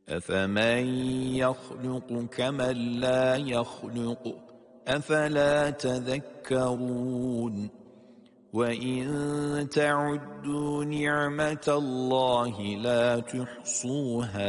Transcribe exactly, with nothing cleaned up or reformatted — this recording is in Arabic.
أفمن يخلق كمن لا يخلق أفلا تذكرون وإن تعدوا نعمة الله لا تحصوها